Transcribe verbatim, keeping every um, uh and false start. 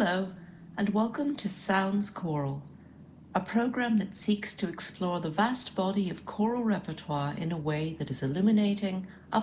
Hello, and welcome to Sounds Choral, a program that seeks to explore the vast body of choral repertoire in a way that is illuminating,